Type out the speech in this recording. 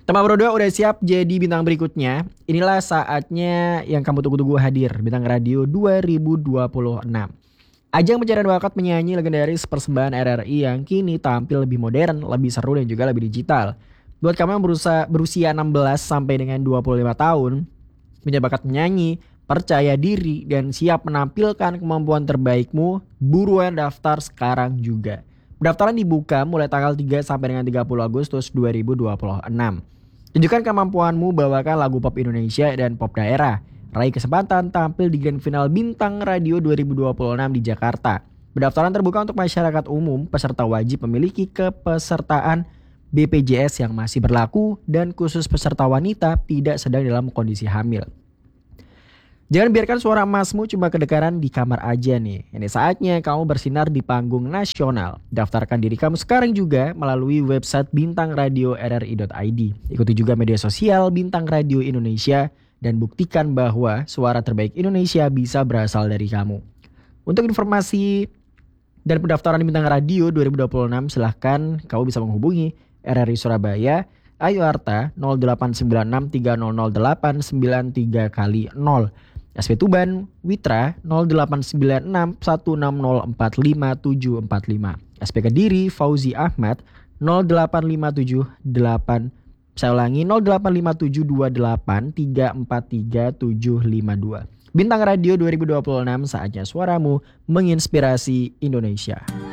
Teman Bro 2 udah siap jadi bintang berikutnya. Inilah saatnya yang kamu tunggu-tunggu hadir, Bintang Radio 2026. Ajang pencarian bakat penyanyi legendaris persembahan RRI yang kini tampil lebih modern, lebih seru dan juga lebih digital. Buat kamu yang berusia 16 sampai dengan 25 tahun, punya bakat menyanyi, percaya diri dan siap menampilkan kemampuan terbaikmu, buruan daftar sekarang juga. Pendaftaran dibuka mulai tanggal 3 sampai dengan 30 Agustus 2026. Tunjukkan kemampuanmu bawakan lagu pop Indonesia dan pop daerah. Raih kesempatan tampil di Grand Final Bintang Radio 2026 di Jakarta. Pendaftaran terbuka untuk masyarakat umum, peserta wajib memiliki kepesertaan BPJS yang masih berlaku dan khusus peserta wanita tidak sedang dalam kondisi hamil. Jangan biarkan suara emasmu cuma kedengaran di kamar aja nih. Ini saatnya kamu bersinar di panggung nasional. Daftarkan diri kamu sekarang juga melalui website bintangradio.rri.id. Ikuti juga media sosial Bintang Radio Indonesia dan buktikan bahwa suara terbaik Indonesia bisa berasal dari kamu. Untuk informasi dan pendaftaran di Bintang Radio 2026 silahkan kamu bisa menghubungi RRI Surabaya Ayu Arta 0896300893 0. SP Tuban Witra 089616045745. SP Kediri Fauzi Ahmad 08578 saya ulangi 085728343752. Bintang Radio 2026 saatnya suaramu menginspirasi Indonesia.